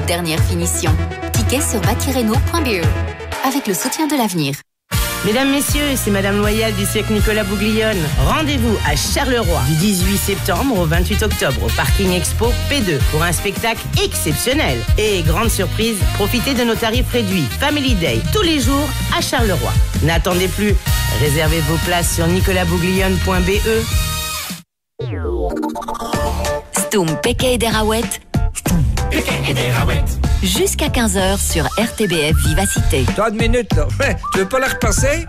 dernières finitions. Tickets sur batireno.be. Avec le soutien de l'avenir. Mesdames, messieurs, c'est Madame Loyal du cirque Nicolas Bouglione. Rendez-vous à Charleroi du 18 septembre au 28 octobre au Parking Expo P2 pour un spectacle exceptionnel. Et grande surprise, profitez de nos tarifs réduits Family Day tous les jours à Charleroi. N'attendez plus, réservez vos places sur nicolasbouglione.be. Stoum Peke der Aouette. Jusqu'à 15h sur RTBF Vivacité. T'as une minute, là. Tu veux pas la repasser?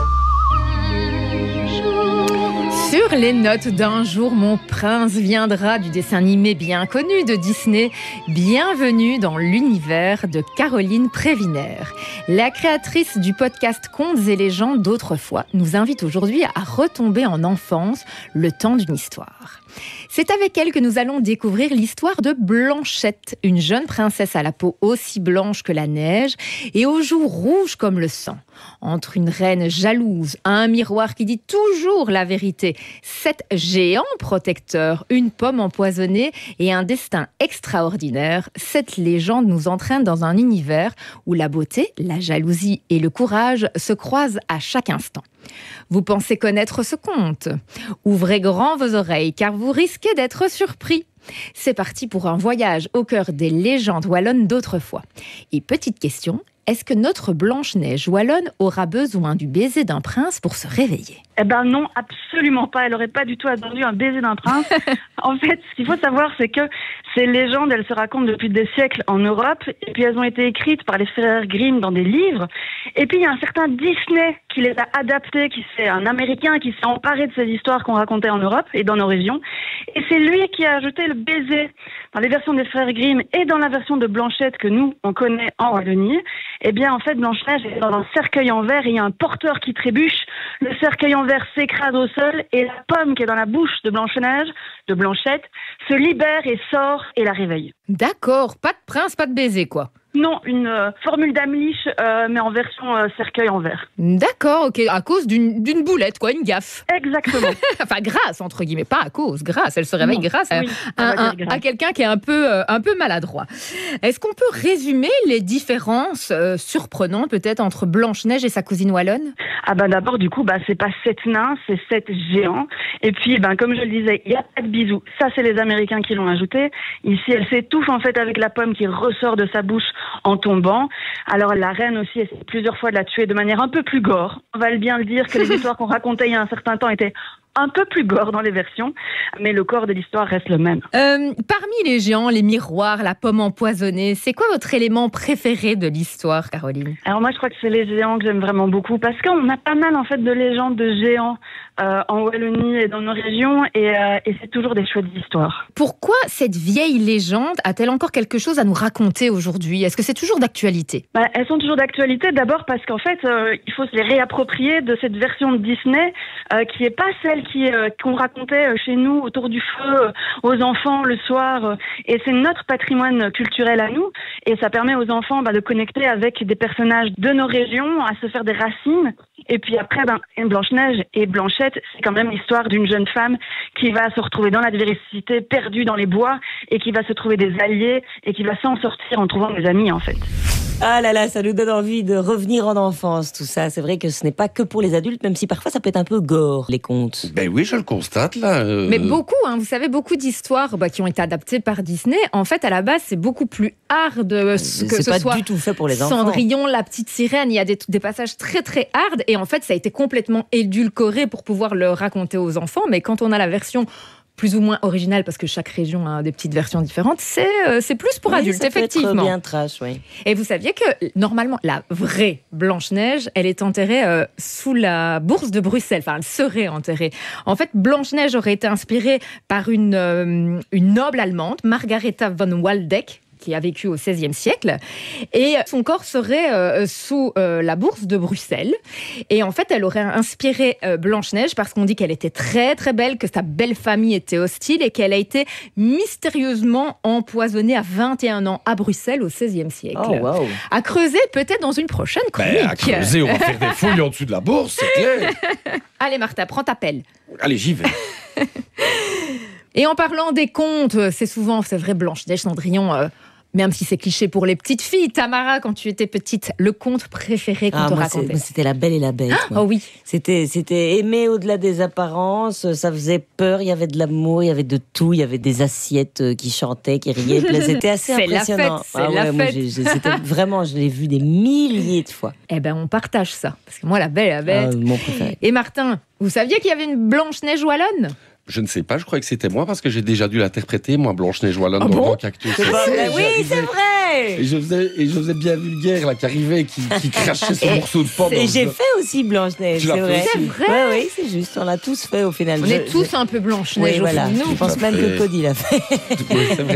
Sur les notes d'un jour, mon prince viendra du dessin animé bien connu de Disney. Bienvenue dans l'univers de Caroline Prévinaire. La créatrice du podcast Contes et légendes d'autrefois nous invite aujourd'hui à retomber en enfance le temps d'une histoire. C'est avec elle que nous allons découvrir l'histoire de Blanchette, une jeune princesse à la peau aussi blanche que la neige et aux joues rouges comme le sang. Entre une reine jalouse, un miroir qui dit toujours la vérité, 7 géants protecteurs, une pomme empoisonnée et un destin extraordinaire, cette légende nous entraîne dans un univers où la beauté, la jalousie et le courage se croisent à chaque instant. Vous pensez connaître ce conte? Ouvrez grand vos oreilles car vous risquez d'être surpris. C'est parti pour un voyage au cœur des légendes wallonnes d'autrefois. Et petite question, est-ce que notre Blanche-Neige wallonne aura besoin du baiser d'un prince pour se réveiller? Eh ben non, absolument pas. Elle n'aurait pas du tout attendu un baiser d'un prince. En fait, ce qu'il faut savoir, c'est que ces légendes, elles se racontent depuis des siècles en Europe, et puis elles ont été écrites par les frères Grimm dans des livres. Et puis il y a un certain Disney qui les a adaptées, un Américain qui s'est emparé de ces histoires qu'on racontait en Europe et dans nos régions. Et c'est lui qui a ajouté le baiser dans les versions des frères Grimm et dans la version de Blanchette que nous, on connaît en Wallonie. Eh bien, en fait, Blanche-Neige est dans un cercueil en verre et il y a un porteur qui trébuche. Le cercueil en verre s'écrase au sol et la pomme qui est dans la bouche de Blanche-Neige, de Blanchette, se libère et sort et la réveille. D'accord, pas de prince, pas de baiser quoi. Non, une formule d'Amliche, mais en version cercueil en verre. D'accord, ok, à cause d'une boulette quoi, une gaffe. Exactement. Enfin, grâce, entre guillemets, pas à cause, grâce. Elle se réveille grâce oui, à quelqu'un qui est un peu maladroit. Est-ce qu'on peut résumer les différences surprenantes peut-être entre Blanche-Neige et sa cousine wallonne? Ah bah d'abord, du coup, c'est pas 7 nains, c'est 7 géants. Et puis, comme je le disais, il n'y a pas de bisous. Ça, c'est les Américains qui l'ont ajouté. Ici, elle s'étouffe en fait avec la pomme qui ressort de sa bouche en tombant. Alors la reine aussi essaie plusieurs fois de la tuer de manière un peu plus gore. On va bien le dire que les histoires qu'on racontait il y a un certain temps étaient un peu plus gore dans les versions, mais le corps de l'histoire reste le même. Parmi les géants, les miroirs, la pomme empoisonnée, c'est quoi votre élément préféré de l'histoire, Caroline? Alors moi, je crois que c'est les géants que j'aime vraiment beaucoup, parce qu'on a pas mal en fait de légendes de géants en Wallonie et dans nos régions, et c'est toujours des chouettes histoires. Pourquoi cette vieille légende a-t-elle encore quelque chose à nous raconter aujourd'hui? Est-ce que c'est toujours d'actualité? Elles sont toujours d'actualité, d'abord parce qu'en fait, il faut se les réapproprier de cette version de Disney qui est pas celle qu'on racontait chez nous autour du feu aux enfants le soir, et c'est notre patrimoine culturel à nous, et ça permet aux enfants de connecter avec des personnages de nos régions, à se faire des racines. Et puis après, Blanche-Neige et Blanchette, c'est quand même l'histoire d'une jeune femme qui va se retrouver dans l'adversité, perdue dans les bois, et qui va se trouver des alliés, et qui va s'en sortir en trouvant des amis en fait. Ah là là, ça nous donne envie de revenir en enfance, tout ça. C'est vrai que ce n'est pas que pour les adultes, même si parfois ça peut être un peu gore, les contes. Ben oui, je le constate là. Mais beaucoup, vous savez, beaucoup d'histoires qui ont été adaptées par Disney. En fait, à la base, c'est beaucoup plus hard que ce pas soit du tout fait pour les enfants. Cendrillon, la petite sirène, il y a des passages très très hard. Et en fait, ça a été complètement édulcoré pour pouvoir le raconter aux enfants. Mais quand on a la version plus ou moins originale, parce que chaque région a des petites versions différentes, c'est plus pour adultes, ça peut effectivement. être bien trash, oui. Et vous saviez que, normalement, la vraie Blanche-Neige, elle est enterrée sous la bourse de Bruxelles. Enfin, elle serait enterrée. En fait, Blanche-Neige aurait été inspirée par une noble allemande, Margaretha von Waldeck, qui a vécu au XVIe siècle, et son corps serait sous la bourse de Bruxelles. Et en fait, elle aurait inspiré Blanche-Neige parce qu'on dit qu'elle était très très belle, que sa belle famille était hostile et qu'elle a été mystérieusement empoisonnée à 21 ans à Bruxelles au XVIe siècle. Oh, wow. À creuser peut-être dans une prochaine chronique. À creuser, on va faire des fouilles en dessous de la bourse, c'est clair. Allez Martha, prends ta pelle. Allez, j'y vais. Et en parlant des contes, c'est vrai, Blanche-Neige, Cendrillon, Même si c'est cliché pour les petites filles. Tamara, quand tu étais petite, le conte préféré qu'on te racontait? C'était La Belle et la Bête. Oh oui. C'était aimer au-delà des apparences, ça faisait peur, il y avait de l'amour, il y avait de tout, il y avait des assiettes qui chantaient, qui riaient. C'était assez impressionnant. C'est la fête. C'était vraiment, je l'ai vu des milliers de fois. Eh ben, on partage ça. Parce que moi, La Belle et la Bête. Mon préféré. Et Martin, vous saviez qu'il y avait une Blanche-Neige wallonne? Je ne sais pas, je croyais que c'était moi parce que j'ai déjà dû l'interpréter, moi, Blanche-Neige wallonne dans le Grand Cactus. Oui, c'est vrai. Et je faisais bien vulgaire, là, qui arrivait, qui crachait ce morceau de pomme. Et j'ai fait aussi Blanche-Neige, c'est vrai. C'est vrai. Oui, c'est juste, on l'a tous fait au final. On est tous un peu Blanche-Neige Oui, au voilà. fond de nous. Je pense même que Cody l'a fait. Oui, c'est vrai.